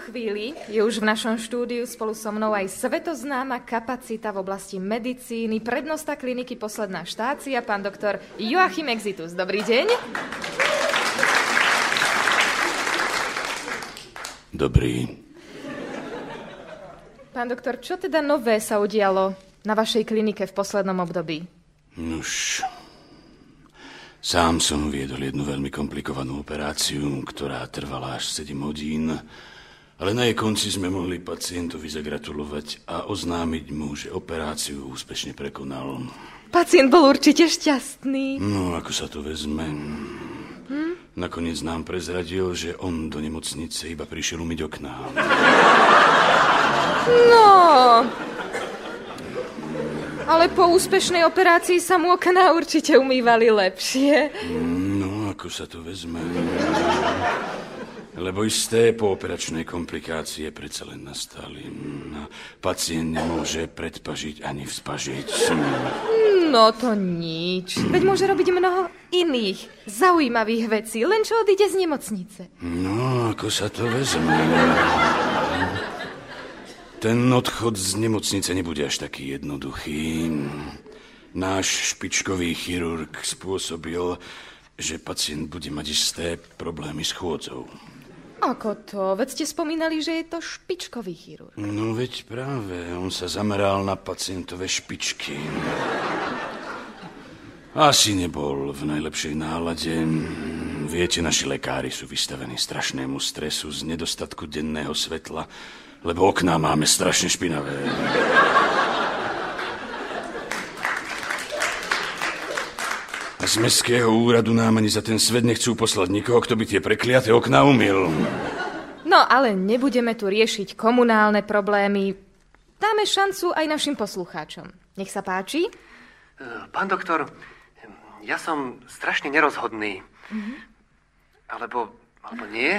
chvíli je už v našom štúdiu spolu so mnou aj svetoznáma kapacita v oblasti medicíny, prednosta kliniky Posledná štácia, pán doktor Joachim Exitus. Dobrý deň. Dobrý. Pán doktor, čo teda nové sa udialo na vašej klinike v poslednom období? Nuž, sám som viedol jednu veľmi komplikovanú operáciu, ktorá trvala až 7 hodín, ale na jej konci sme mohli pacientovi zagratulovať a oznámiť mu, že operáciu úspešne prekonal. Pacient bol určite šťastný. No, ako sa to vezme. Nakoniec nám prezradil, že on do nemocnice iba prišiel umyť okná. No, ale po úspešnej operácii sa mu okná určite umývali lepšie. No, ako sa to vezme. Lebo isté pooperačné komplikácie predsa len nastali. Pacient nemôže predpažiť ani vzpažiť. No to nič. Veď môže robiť mnoho iných zaujímavých vecí, len čo odíde z nemocnice. No, ako sa to vezme. Ten odchod z nemocnice nebude až taký jednoduchý. Náš špičkový chirurg spôsobil, že pacient bude mať isté problémy s chôdzou. Ako to? Veď ste spomínali, že je to špičkový chirurg. No veď práve, on sa zameral na pacientové špičky. Asi nebol v najlepšej nálade. Viete, naši lekári sú vystavení strašnému stresu z nedostatku denného svetla, lebo okná máme strašne špinavé. A z mestského úradu nám ani za ten svet nechcú poslať nikoho, kto by tie prekliaté okná umyl. No, ale nebudeme tu riešiť komunálne problémy. Dáme šancu aj našim poslucháčom. Nech sa páči. Pán doktor, ja som strašne nerozhodný. Alebo nie?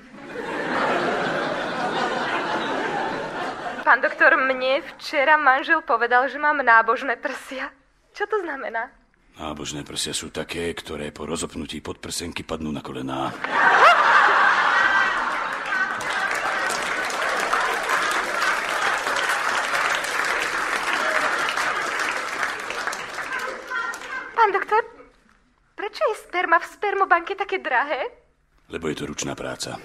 Pán doktor, mne včera manžel povedal, že mám nábožné prsia. Čo to znamená? Nábožné prsia sú také, ktoré po rozopnutí podprsenky padnú na kolená. Pán doktor, prečo je sperma v spermobanke také drahé? Lebo je to ručná práca.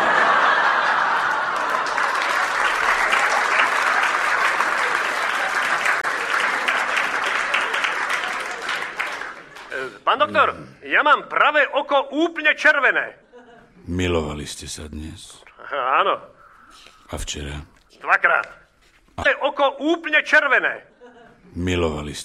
Pán doktor, ja mám pravé oko úplne červené. Milovali ste sa dnes? Áno. A včera? 2-krát. Pravé oko úplne červené. Milovali